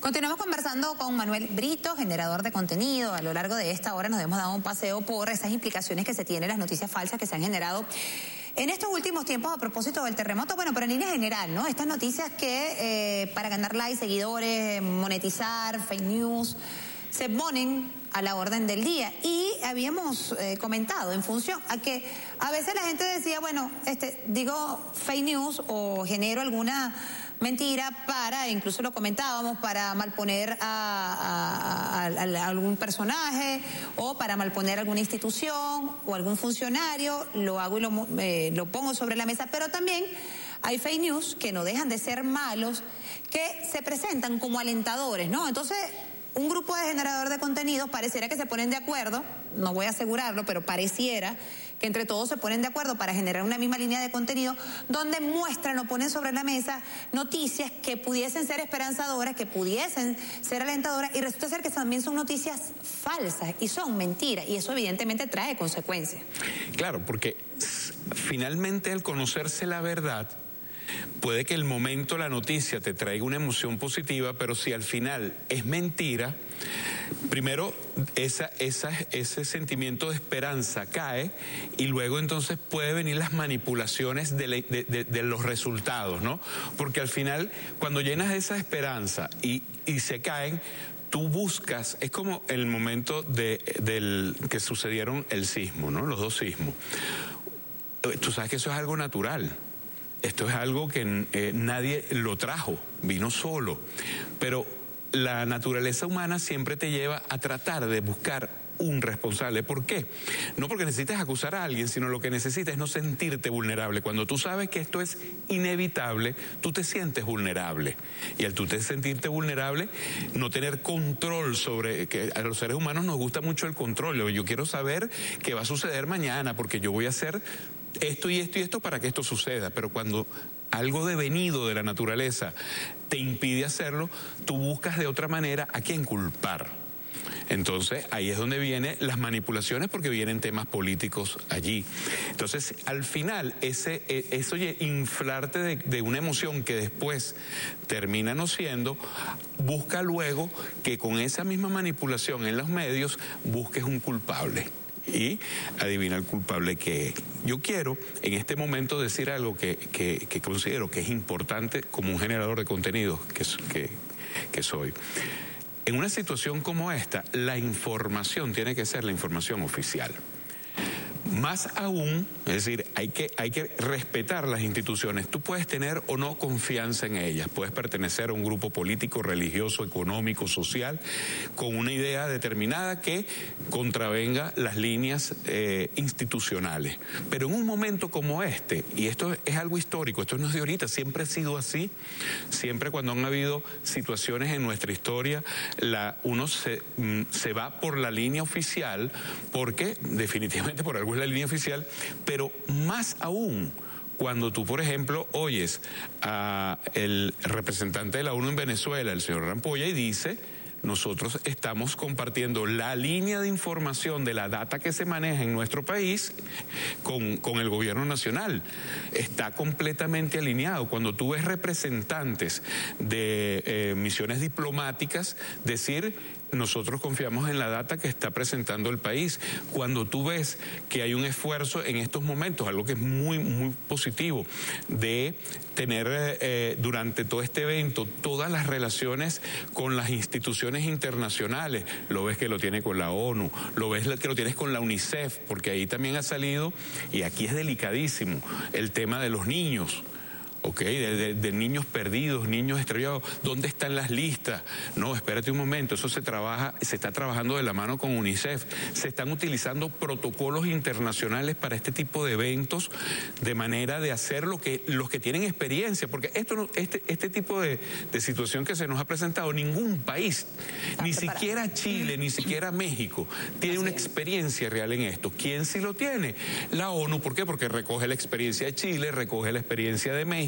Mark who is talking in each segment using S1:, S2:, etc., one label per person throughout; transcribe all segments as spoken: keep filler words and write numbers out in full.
S1: Continuamos conversando con Manuel Brito, generador de contenido. A lo largo de esta hora nos hemos dado un paseo por esas implicaciones que se tienen, las noticias falsas que se han generado en estos últimos tiempos a propósito del terremoto. Bueno, pero en línea general, ¿no? Estas noticias que eh, para ganar likes, seguidores, monetizar, fake news, se ponen a la orden del día. Y habíamos eh, comentado en función a que a veces la gente decía, bueno, este, digo fake news o genero alguna mentira para, incluso lo comentábamos, para malponer a, a, a, a algún personaje o para malponer a alguna institución o algún funcionario, lo hago y lo, eh, lo pongo sobre la mesa, pero también hay fake news que no dejan de ser malos, que se presentan como alentadores, ¿no? Entonces, un grupo de generadores de contenidos pareciera que se ponen de acuerdo, no voy a asegurarlo, pero pareciera que entre todos se ponen de acuerdo para generar una misma línea de contenido donde muestran o ponen sobre la mesa noticias que pudiesen ser esperanzadoras, que pudiesen ser alentadoras, y resulta ser que también son noticias falsas y son mentiras, y eso evidentemente trae consecuencias.
S2: Claro, porque finalmente al conocerse la verdad, puede que el momento, la noticia te traiga una emoción positiva, pero si al final es mentira, primero esa, esa, ese sentimiento de esperanza cae y luego entonces puede venir las manipulaciones de, la, de, de, de los resultados, ¿no? Porque al final, cuando llenas esa esperanza y, y se caen, tú buscas, es como el momento de, del que sucedieron el sismo, ¿no? Los dos sismos. Tú sabes que eso es algo natural. Esto es algo que eh, nadie lo trajo, vino solo. Pero la naturaleza humana siempre te lleva a tratar de buscar un responsable. ¿Por qué? No porque necesites acusar a alguien, sino lo que necesitas es no sentirte vulnerable. Cuando tú sabes que esto es inevitable, tú te sientes vulnerable. Y al tú te sentirte vulnerable, no tener control sobre... que a los seres humanos nos gusta mucho el control. Yo quiero saber qué va a suceder mañana, porque yo voy a hacer esto y esto y esto para que esto suceda. Pero cuando algo devenido de la naturaleza te impide hacerlo, tú buscas de otra manera a quién culpar. Entonces, ahí es donde vienen las manipulaciones, porque vienen temas políticos allí. Entonces, al final, ese, eso inflarte de, de una emoción que después termina no siendo, busca luego que con esa misma manipulación en los medios busques un culpable. Y adivina el culpable que es. Yo quiero en este momento decir algo que, que, que considero que es importante como un generador de contenidos que, que, que soy. En una situación como esta, la información tiene que ser la información oficial. Más aún, es decir, hay que, hay que respetar las instituciones. Tú puedes tener o no confianza en ellas, puedes pertenecer a un grupo político, religioso, económico, social, con una idea determinada que contravenga las líneas eh, institucionales. Pero en un momento como este, y esto es algo histórico, esto no es de ahorita, siempre ha sido así, siempre cuando han habido situaciones en nuestra historia, la, uno se, se va por la línea oficial, porque definitivamente por algo es la línea oficial, pero más aún cuando tú, por ejemplo, oyes al representante de la ONU en Venezuela, el señor Rampolla, y dice: nosotros estamos compartiendo la línea de información de la data que se maneja en nuestro país con, con el gobierno nacional. Está completamente alineado. Cuando tú ves representantes de eh, misiones diplomáticas decir: nosotros confiamos en la data que está presentando el país. Cuando tú ves que hay un esfuerzo en estos momentos, algo que es muy, muy positivo, de tener eh, durante todo este evento todas las relaciones con las instituciones internacionales, lo ves que lo tiene con la ONU, lo ves que lo tienes con la UNICEF, porque ahí también ha salido, y aquí es delicadísimo, el tema de los niños. Ok, de, de, de niños perdidos, niños extraviados, ¿dónde están las listas? No, espérate un momento, eso se trabaja, se está trabajando de la mano con UNICEF, se están utilizando protocolos internacionales para este tipo de eventos, de manera de hacer lo que los que tienen experiencia, porque esto no, este, este tipo de, de situación que se nos ha presentado, ningún país, ni siquiera Chile, ni siquiera México, tiene una experiencia real en esto. ¿Quién sí lo tiene? La ONU. ¿Por qué? Porque recoge la experiencia de Chile, recoge la experiencia de México,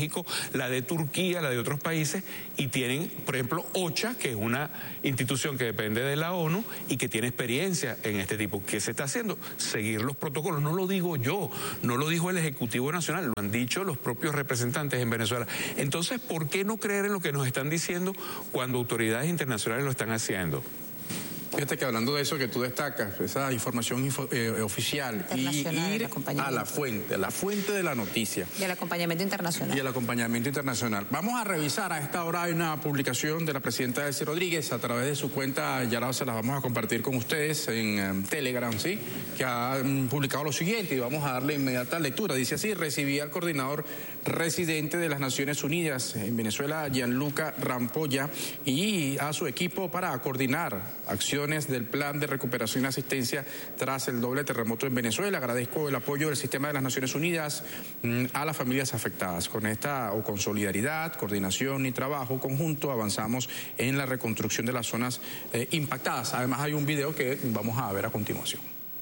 S2: México, la de Turquía, la de otros países, y tienen, por ejemplo, OCHA, que es una institución que depende de la ONU y que tiene experiencia en este tipo. ¿Qué se está haciendo? Seguir los protocolos. No lo digo yo, no lo dijo el Ejecutivo Nacional, lo han dicho los propios representantes en Venezuela. Entonces, ¿por qué no creer en lo que nos están diciendo cuando autoridades internacionales lo están haciendo?
S3: Fíjate que hablando de eso que tú destacas, esa información info, eh, oficial y ir a la fuente, la fuente de la noticia.
S1: Y el acompañamiento internacional.
S3: Y el acompañamiento internacional. Vamos a revisar, a esta hora hay una publicación de la presidenta Delcy Rodríguez a través de su cuenta, ya se las vamos a compartir con ustedes en um, Telegram, ¿sí? Que ha um, publicado lo siguiente y vamos a darle inmediata lectura. Dice así: recibí al coordinador residente de las Naciones Unidas en Venezuela, Gianluca Rampolla, y a su equipo para coordinar acciones del plan de recuperación y asistencia tras el doble terremoto en Venezuela. Agradezco el apoyo del sistema de las Naciones Unidas mmm, a las familias afectadas. Con esta o con solidaridad, coordinación y trabajo conjunto avanzamos en la reconstrucción de las zonas eh, impactadas. Además hay un video que vamos a ver a continuación.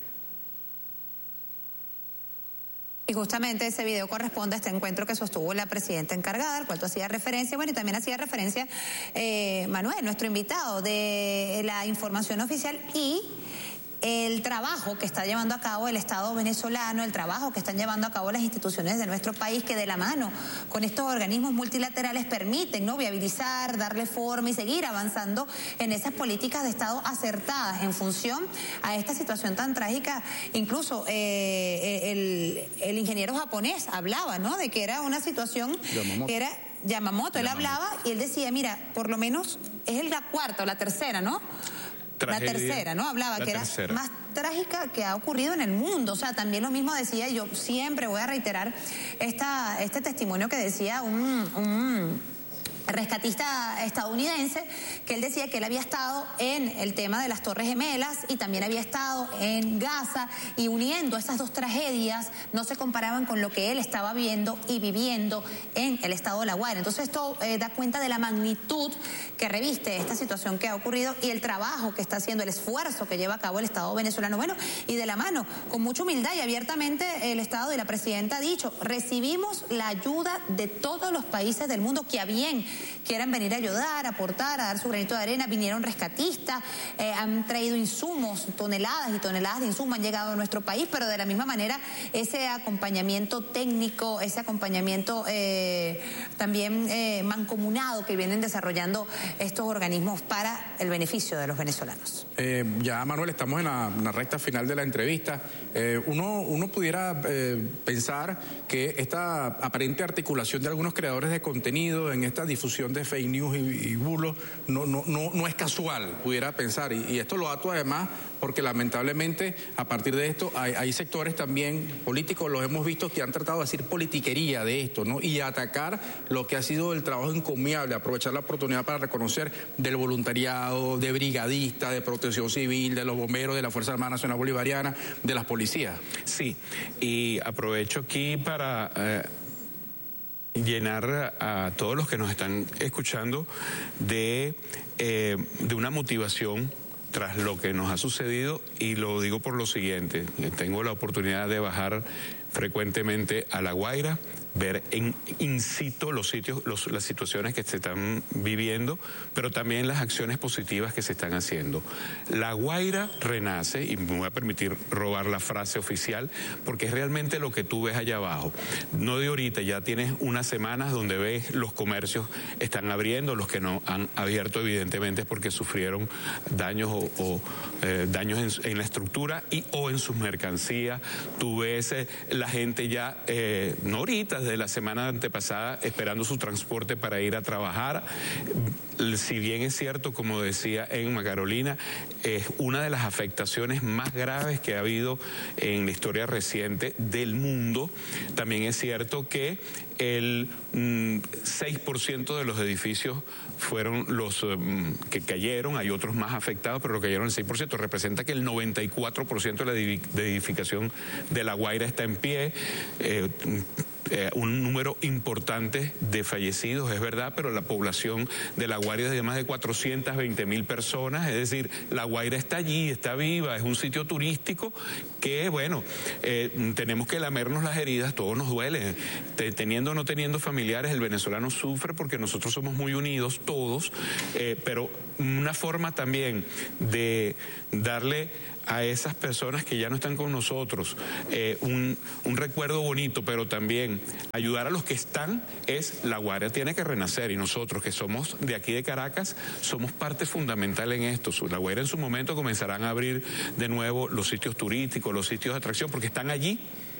S1: Y justamente ese video corresponde a este encuentro que sostuvo la presidenta encargada, al cual tú hacías referencia, bueno, y también hacía referencia eh, Manuel, nuestro invitado, de la información oficial y el trabajo que está llevando a cabo el Estado venezolano, el trabajo que están llevando a cabo las instituciones de nuestro país, que de la mano con estos organismos multilaterales permiten, ¿no?, viabilizar, darle forma y seguir avanzando en esas políticas de Estado acertadas en función a esta situación tan trágica. Incluso eh, el, el ingeniero japonés hablaba, ¿no?, de que era una situación que era Yamamoto, él Yamamoto. hablaba y él decía, mira, por lo menos es la cuarta o la tercera, ¿no? Tragedia, la tercera, ¿no? Hablaba que tercera. era más trágica que ha ocurrido en el mundo. O sea, también lo mismo decía, yo siempre voy a reiterar esta, este testimonio que decía un... un rescatista estadounidense, que él decía que él había estado en el tema de las Torres Gemelas y también había estado en Gaza, y uniendo esas dos tragedias no se comparaban con lo que él estaba viendo y viviendo en el estado de La Guaira. Entonces esto eh, da cuenta de la magnitud que reviste esta situación que ha ocurrido y el trabajo que está haciendo, el esfuerzo que lleva a cabo el Estado venezolano. Bueno, y de la mano, con mucha humildad y abiertamente, el Estado y la presidenta ha dicho, recibimos la ayuda de todos los países del mundo que a bien quieran venir a ayudar, a aportar, a dar su granito de arena. Vinieron rescatistas, eh, han traído insumos, toneladas y toneladas de insumos han llegado a nuestro país, pero de la misma manera ese acompañamiento técnico, ese acompañamiento eh, también eh, mancomunado que vienen desarrollando estos organismos para el beneficio de los venezolanos.
S3: Eh, ya, Manuel, estamos en la, en la recta final de la entrevista. Eh, uno, uno pudiera eh, pensar que esta aparente articulación de algunos creadores de contenido en esta difusión de fake news y, y bulos no, no, no, no es casual, pudiera pensar, y, y esto lo ato además porque lamentablemente a partir de esto hay, hay sectores también políticos, los hemos visto, que han tratado de hacer politiquería de esto, ¿no? Y atacar lo que ha sido el trabajo encomiable, aprovechar la oportunidad para reconocer del voluntariado, de brigadistas, de protección civil, de los bomberos, de la Fuerza Armada Nacional Bolivariana, de las policías.
S2: Sí, y aprovecho aquí para Eh... llenar a todos los que nos están escuchando de, eh, de una motivación tras lo que nos ha sucedido, y lo digo por lo siguiente: tengo la oportunidad de bajar frecuentemente a La Guaira, ver en in situ los sitios, los, las situaciones que se están viviendo, pero también las acciones positivas que se están haciendo. La Guaira renace, y me voy a permitir robar la frase oficial, porque es realmente lo que tú ves allá abajo. No de ahorita, ya tienes unas semanas donde ves los comercios están abriendo, los que no han abierto evidentemente es porque sufrieron daños o, o eh, daños en, en la estructura y o en sus mercancías. Tú ves eh, la gente ya, eh, no ahorita, desde la semana antepasada, esperando su transporte para ir a trabajar. Si bien es cierto, como decía Emma Carolina, es una de las afectaciones más graves que ha habido en la historia reciente del mundo, también es cierto que el mm, seis por ciento de los edificios fueron los um, que cayeron, hay otros más afectados, pero lo cayeron el seis por ciento, representa que el noventa y cuatro por ciento de la edificación de La Guaira está en pie. Eh, eh, un número importante de fallecidos, es verdad, pero la población de La Guaira es de más de cuatrocientas veinte mil personas, es decir, La Guaira está allí, está viva, es un sitio turístico que, bueno, eh, tenemos que lamernos las heridas, todo nos duele, Te, teniendo o no teniendo familiares, el venezolano sufre porque nosotros somos muy unidos todos, eh, pero una forma también de darle a esas personas que ya no están con nosotros eh, un, un recuerdo bonito, pero también ayudar a los que están, es La Guaira tiene que renacer, y nosotros que somos de aquí de Caracas somos parte fundamental en esto. La Guaira en su momento comenzarán a abrir de nuevo los sitios turísticos, los sitios de atracción, porque están allí,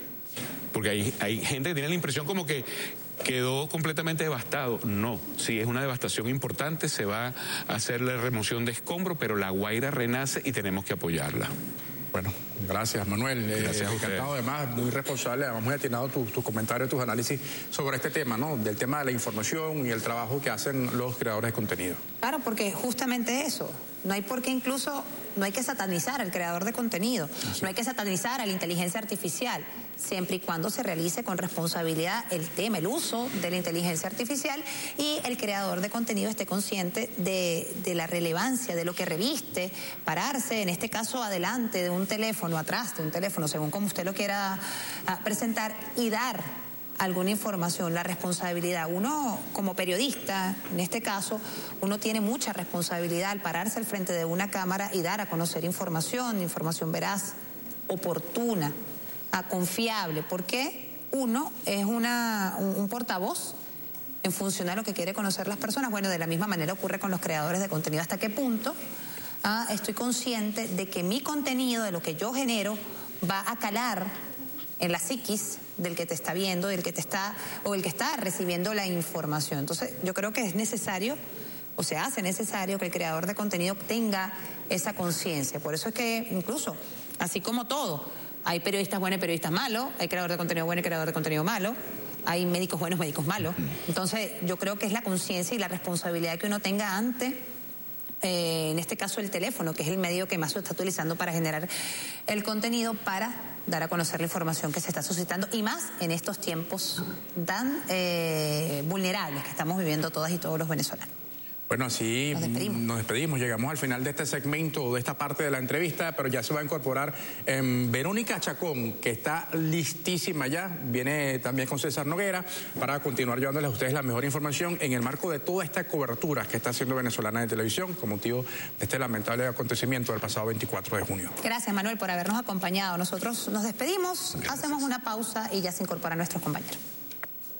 S2: porque hay, hay gente que tiene la impresión como que quedó completamente devastado. No, sí es una devastación importante, se va a hacer la remoción de escombros, pero La Guaira renace y tenemos que apoyarla.
S3: Bueno, gracias, Manuel.
S2: Gracias
S3: eh, encantado, además, muy responsable, además muy atinado tus tu comentarios, tus análisis sobre este tema, ¿no? Del tema de la información y el trabajo que hacen los creadores de contenido.
S1: Claro, porque justamente eso, no hay por qué incluso, no hay que satanizar al creador de contenido, Así. no hay que satanizar a la inteligencia artificial, siempre y cuando se realice con responsabilidad el tema, el uso de la inteligencia artificial, y el creador de contenido esté consciente de, de la relevancia de lo que reviste, pararse, en este caso adelante de un teléfono, atrás de un teléfono, según como usted lo quiera uh, presentar, y dar alguna información, la responsabilidad. Uno, como periodista, en este caso, uno tiene mucha responsabilidad al pararse al frente de una cámara y dar a conocer información, información veraz, oportuna, a confiable, porque uno es una, un, un portavoz en función a lo que quiere conocer las personas. Bueno, de la misma manera ocurre con los creadores de contenido. ¿Hasta qué punto ah, estoy consciente de que mi contenido, de lo que yo genero, va a calar en la psiquis del que te está viendo, del que te está, o el que está recibiendo la información? Entonces, yo creo que es necesario, o se hace necesario, que el creador de contenido tenga esa conciencia. Por eso es que, incluso, así como todo, hay periodistas buenos y periodistas malos, hay creador de contenido bueno y creador de contenido malo, hay médicos buenos, médicos malos. Entonces, yo creo que es la conciencia y la responsabilidad que uno tenga ante, eh, en este caso, el teléfono, que es el medio que más se está utilizando para generar el contenido, para dar a conocer la información que se está suscitando, y más en estos tiempos tan eh, vulnerables que estamos viviendo todas y todos los venezolanos.
S3: Bueno, así
S1: nos despedimos.
S3: nos despedimos, llegamos al final de este segmento, de esta parte de la entrevista, pero ya se va a incorporar eh, Verónica Chacón, que está listísima ya, viene también con César Noguera, para continuar llevándoles a ustedes la mejor información en el marco de toda esta cobertura que está haciendo Venezolana de Televisión con motivo de este lamentable acontecimiento del pasado veinticuatro de junio.
S1: Gracias, Manuel, por habernos acompañado. Nosotros nos despedimos, Gracias. hacemos una pausa y ya se incorporan nuestros compañeros.